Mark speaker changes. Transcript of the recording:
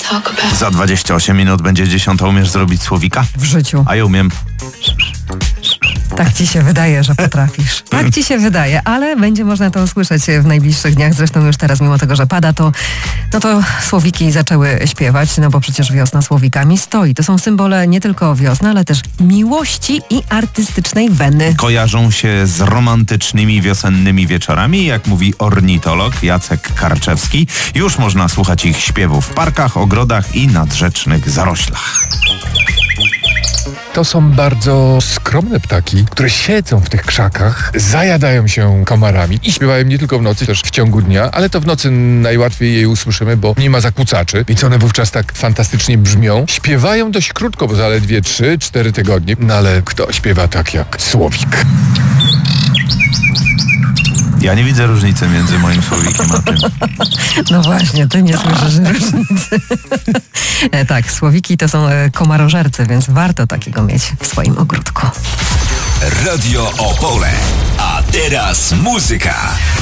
Speaker 1: Za 28 minut będzie 10. Umiesz zrobić słowika?
Speaker 2: W życiu.
Speaker 1: A ja umiem.
Speaker 2: Tak ci się wydaje, że potrafisz. Tak ci się wydaje, ale będzie można to usłyszeć w najbliższych dniach. Zresztą już teraz, mimo tego, że pada, to słowiki zaczęły śpiewać, no bo przecież wiosna słowikami stoi. To są symbole nie tylko wiosny, ale też miłości i artystycznej weny.
Speaker 1: Kojarzą się z romantycznymi wiosennymi wieczorami, jak mówi ornitolog Jacek Karczewski. Już można słuchać ich śpiewu w parkach, ogrodach i nadrzecznych zaroślach.
Speaker 3: To są bardzo skromne ptaki, które siedzą w tych krzakach, zajadają się komarami i śpiewają nie tylko w nocy, też w ciągu dnia, ale to w nocy najłatwiej je usłyszymy, bo nie ma zakłócaczy, więc one wówczas tak fantastycznie brzmią. Śpiewają dość krótko, bo zaledwie 3-4 tygodnie, no ale kto śpiewa tak jak słowik?
Speaker 1: Ja nie widzę różnicy między moim słowikiem a tym.
Speaker 2: No właśnie, ty nie słyszysz różnicy. Tak, słowiki to są komarożercy, więc warto takiego mieć w swoim ogródku.
Speaker 4: Radio Opole. A teraz muzyka.